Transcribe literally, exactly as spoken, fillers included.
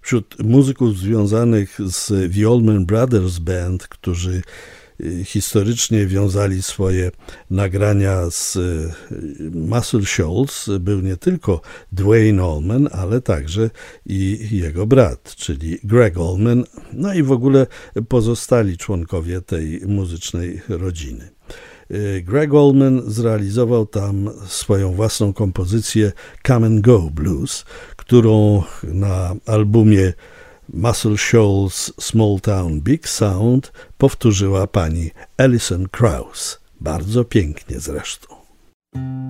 Wśród muzyków związanych z The Allman Brothers Band, którzy historycznie wiązali swoje nagrania z Muscle Shoals, był nie tylko Duane Allman, ale także i jego brat, czyli Greg Allman, no i w ogóle pozostali członkowie tej muzycznej rodziny. Greg Allman zrealizował tam swoją własną kompozycję Come and Go Blues, którą na albumie Muscle Shoals Small Town Big Sound powtórzyła pani Alison Krauss. Bardzo pięknie zresztą.